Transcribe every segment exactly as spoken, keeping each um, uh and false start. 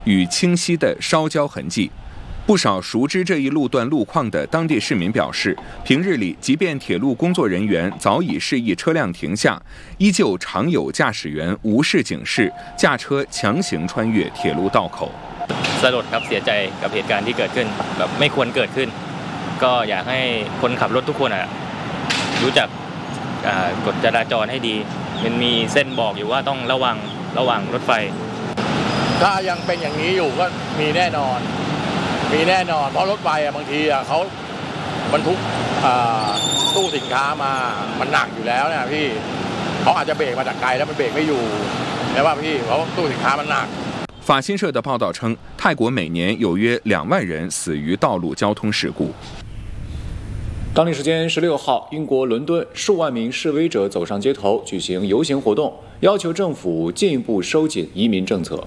与清晰的烧焦痕迹。不少熟知这一路段路况的当地市民表示，平日里即便铁路工作人员早已示意车辆停下，依旧常有驾驶员无视警示，驾车强行穿越铁路道口。 สลดครับเสียใจกับเหตุการณ์ที่เกิดขึ้นแบบไม่ควรเกิดขึ้นก็อยากให้คนขับรถทุกคนอ่ะรู้จักกฎจราจรให้ดีมันมีเส้นบอกอยู่ว่าต้องระวังระวังรถไฟถ้ายังเป็นอย่างนี้อยู่ก็มีแน่นอนมีแน่นอนเพราะรถไฟบางทีเขาบรรทุกตู้สินค้ามามันหนักอยู่แล้วเนี่ยพี่เขาอาจจะเบรกมาจากไกลแล้วมันเบรกไม่อยู่ใช่ป่ะพี่เพราะตู้สินค้ามันหนัก法新社的报道称，泰国每年有约两万人死于道路交通事故。 当地时间十六号，英国伦敦数万名示威者走上街头举行游行活动，要求政府进一步收紧移民政策。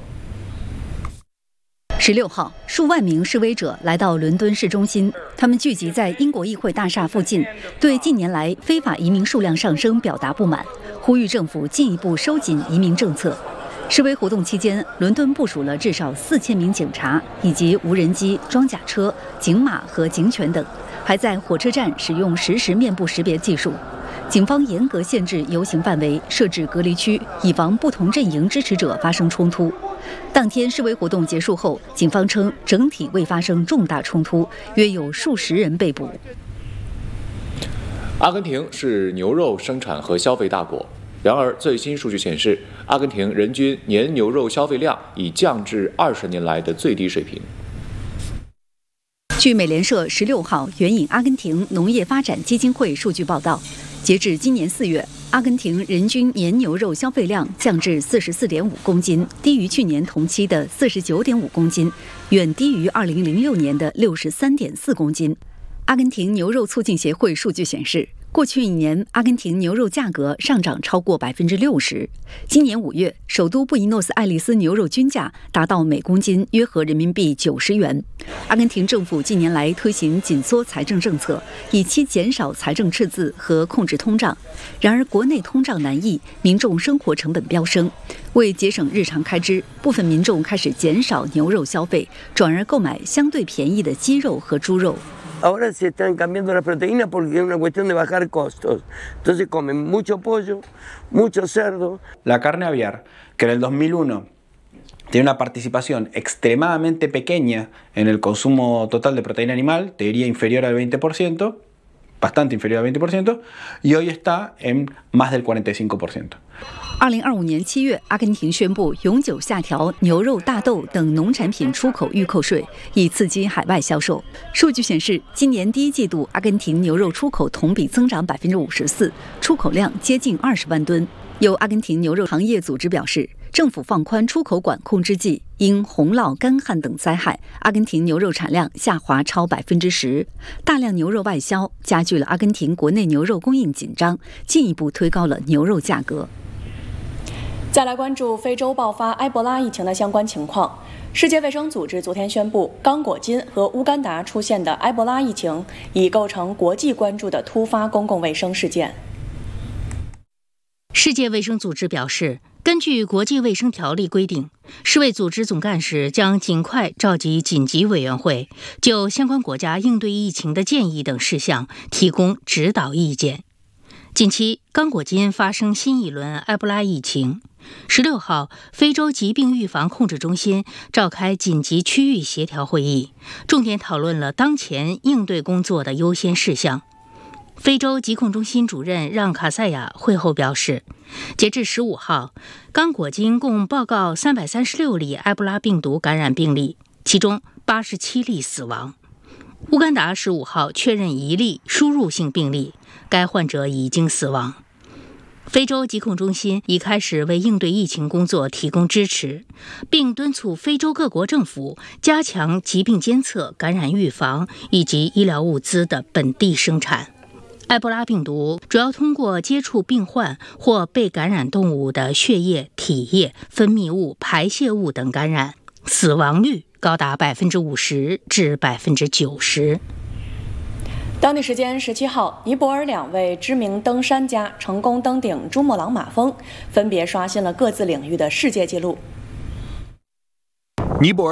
十六号，数万名示威者来到伦敦市中心，他们聚集在英国议会大厦附近，对近年来非法移民数量上升表达不满，呼吁政府进一步收紧移民政策。示威活动期间，伦敦部署了至少四千名警察，以及无人机、装甲车、警马和警犬等，还在火车站使用实时面部识别技术。警方严格限制游行范围，设置隔离区，以防不同阵营支持者发生冲突。当天示威活动结束后，警方称整体未发生重大冲突，约有数十人被捕。 阿根廷是牛肉生产和消费大国。然而，最新数据显示，阿根廷人均年牛肉消费量已降至二十年来的最低水平。 据美联社十六号援引阿根廷农业发展基金会数据报道，截至今年四月，阿根廷人均年牛肉消费量降至四十四点五公斤，低于去年同期的四十九点五公斤，远低于二零零六年的六十三点四公斤。阿根廷牛肉促进协会数据显示，过去一年，阿根廷牛肉价格上涨超过百分之六十。今年五月，首都布宜诺斯艾利斯牛肉均价达到每公斤约合人民币九十元。阿根廷政府近年来推行紧缩财政政策，以期减少财政赤字和控制通胀。然而，国内通胀难抑，民众生活成本飙升。为节省日常开支，部分民众开始减少牛肉消费，转而购买相对便宜的鸡肉和猪肉。 Ahora se están cambiando las proteínas porque es una cuestión de bajar costos. Entonces comen mucho pollo, mucho cerdo. La carne aviar, que en el dos mil uno tiene una participación extremadamente pequeña en el consumo total de proteína animal, te diría inferior al veinte por ciento, bastante inferior al veinte por ciento, y hoy está en más del cuarenta y cinco por ciento。 二零二五年七月，阿根廷宣布永久下调牛肉、大豆等农产品出口预扣税，以刺激海外销售。数据显示，今年第一季度阿根廷牛肉出口同比增长百分之五十四，出口量接近二十万吨。有阿根廷牛肉行业组织表示，政府放宽出口管控之际，因洪涝、干旱等灾害，阿根廷牛肉产量下滑超百分之十，大量牛肉外销，加剧了阿根廷国内牛肉供应紧张，进一步推高了牛肉价格。 再来关注非洲爆发埃博拉疫情的相关情况。世界卫生组织昨天宣布，刚果金和乌干达出现的埃博拉疫情已构成国际关注的突发公共卫生事件。 世界卫生组织表示，根据国际卫生条例规定，世卫组织总干事将尽快召集紧急委员会，就相关国家应对疫情的建议等事项提供指导意见。近期，刚果金发生新一轮埃博拉疫情。十六号，非洲疾病预防控制中心召开紧急区域协调会议，重点讨论了当前应对工作的优先事项。非洲疾控中心主任让卡塞亚会后表示，截至十五号，刚果金共报告三百三十六例埃博拉病毒感染病例，其中八十七例死亡。乌干达十五号确认一例输入性病例，该患者已经死亡。非洲疾控中心已开始为应对疫情工作提供支持，并敦促非洲各国政府加强疾病监测、感染预防以及医疗物资的本地生产。埃博拉病毒主要通过接触病患或被感染动物的血液、体液、分泌物、排泄物等感染，死亡率高达百分之五十至百分之九十。 当地时间十七号，尼泊尔两位知名登山家成功登顶珠穆朗玛峰，分别刷新了各自领域的世界纪录。 尼泊尔